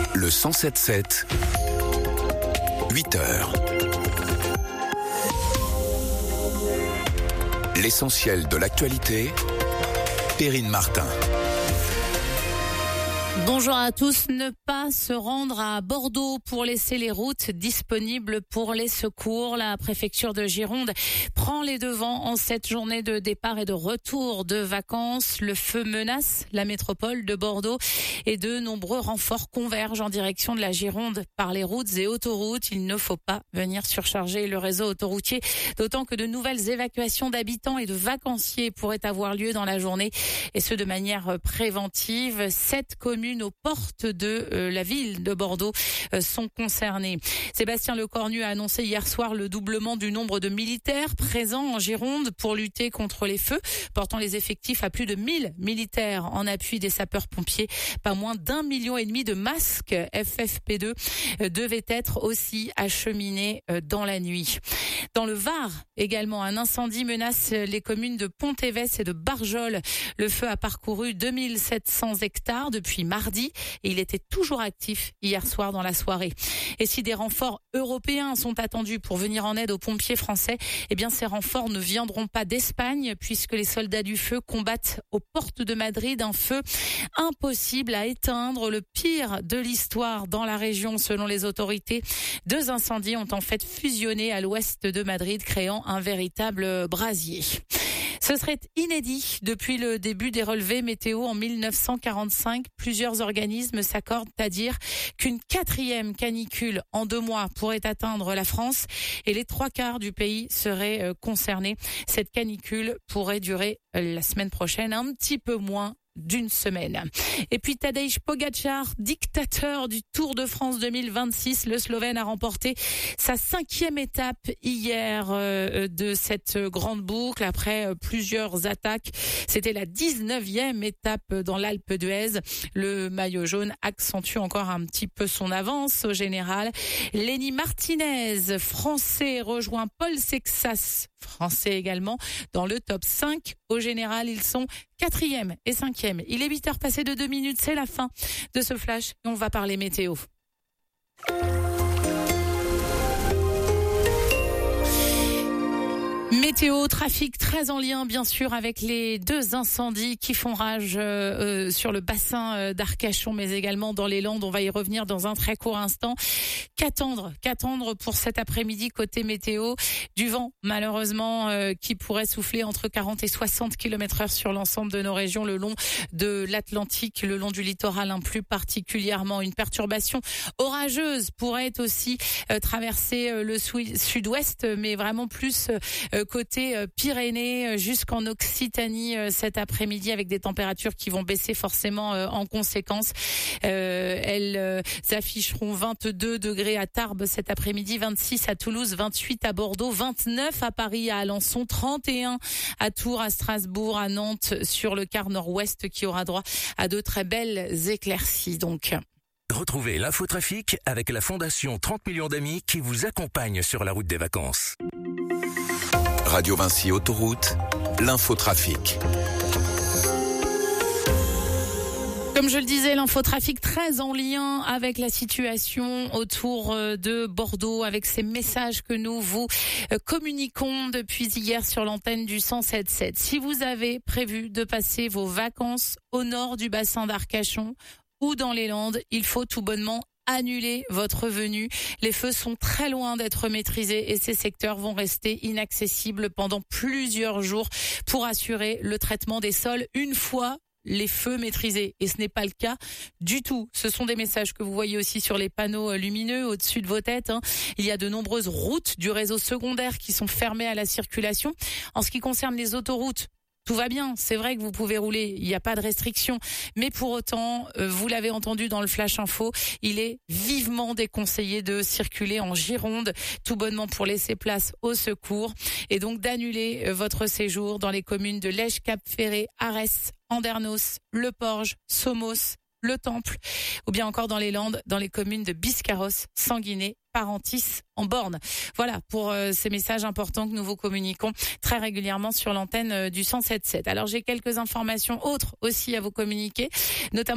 Le 107.7, 8h. L'essentiel de l'actualité, Perrine Martin. Bonjour à tous. Ne pas se rendre à Bordeaux pour laisser les routes disponibles pour les secours. La préfecture de Gironde prend les devants en cette journée de départ et de retour de vacances. Le feu menace la métropole de Bordeaux et de nombreux renforts convergent en direction de la Gironde par les routes et autoroutes. Il ne faut pas venir surcharger le réseau autoroutier, d'autant que de nouvelles évacuations d'habitants et de vacanciers pourraient avoir lieu dans la journée, et ce de manière préventive. 7 communes aux portes de la ville de Bordeaux sont concernées. Sébastien Lecornu a annoncé hier soir le doublement du nombre de militaires présents en Gironde pour lutter contre les feux, portant les effectifs à plus de 1000 militaires en appui des sapeurs-pompiers. Pas moins d'1,5 million de masques FFP2 devaient être aussi acheminés dans la nuit. Dans le Var, également, un incendie menace les communes de Pont-Évès et de Barjol. Le feu a parcouru 2700 hectares depuis mardi et il était toujours actif hier soir dans la soirée. Et si des renforts européens sont attendus pour venir en aide aux pompiers français, eh bien ces renforts ne viendront pas d'Espagne puisque les soldats du feu combattent aux portes de Madrid un feu impossible à éteindre, le pire de l'histoire dans la région selon les autorités. 2 incendies ont en fait fusionné à l'ouest de Madrid, créant un véritable brasier. Ce serait inédit depuis le début des relevés météo en 1945. Plusieurs organismes s'accordent à dire qu'une 4e canicule en 2 mois pourrait atteindre la France et les 3/4 du pays seraient concernés. Cette canicule pourrait durer la semaine prochaine, un petit peu moins d'une semaine. Et puis Tadej Pogačar, dictateur du Tour de France 2026, le Slovène a remporté sa 5e étape hier de cette grande boucle après plusieurs attaques. C'était la 19e étape dans l'Alpe d'Huez. Le maillot jaune accentue encore un petit peu son avance au général. Lenny Martinez, français, rejoint Paul Sexas, français également, dans le top 5. Au général, ils sont 4e et 5e. Il est 8h passé de 2 minutes, c'est la fin de ce flash et on va parler météo. Météo, trafic très en lien bien sûr avec les 2 incendies qui font rage sur le bassin d'Arcachon mais également dans les Landes. On va y revenir dans un très court instant. Qu'attendre pour cet après-midi côté météo? Du vent malheureusement qui pourrait souffler entre 40 et 60 km/h sur l'ensemble de nos régions le long de l'Atlantique, le long du littoral plus particulièrement. Une perturbation orageuse pourrait aussi traverser le sud-ouest mais vraiment plus côté Pyrénées jusqu'en Occitanie cet après-midi avec des températures qui vont baisser forcément en conséquence. Elles afficheront 22 degrés à Tarbes cet après-midi, 26 à Toulouse, 28 à Bordeaux, 29 à Paris, à Alençon, 31 à Tours, à Strasbourg, à Nantes, sur le quart nord-ouest qui aura droit à de très belles éclaircies donc. Retrouvez l'infotrafic avec la Fondation 30 millions d'amis qui vous accompagne sur la route des vacances. Radio Vinci Autoroute, l'infotrafic. Comme je le disais, l'infotrafic très en lien avec la situation autour de Bordeaux, avec ces messages que nous vous communiquons depuis hier sur l'antenne du 107.7. Si vous avez prévu de passer vos vacances au nord du bassin d'Arcachon ou dans les Landes, il faut tout bonnement annuler votre venue. Les feux sont très loin d'être maîtrisés et ces secteurs vont rester inaccessibles pendant plusieurs jours pour assurer le traitement des sols une fois les feux maîtrisés. Et ce n'est pas le cas du tout. Ce sont des messages que vous voyez aussi sur les panneaux lumineux au-dessus de vos têtes. Il y a de nombreuses routes du réseau secondaire qui sont fermées à la circulation. En ce qui concerne les autoroutes, tout va bien, c'est vrai que vous pouvez rouler, il n'y a pas de restriction, mais pour autant, vous l'avez entendu dans le Flash Info, il est vivement déconseillé de circuler en Gironde, tout bonnement pour laisser place au secours, et donc d'annuler votre séjour dans les communes de Lège, Cap-Ferré, Arès, Andernos, Le Porge, Somos, Le Temple, ou bien encore dans les Landes, dans les communes de Biscarrosse, Sanguinet, Parentis, en Borne. Voilà pour ces messages importants que nous vous communiquons très régulièrement sur l'antenne du 107.7. Alors j'ai quelques informations autres aussi à vous communiquer, notamment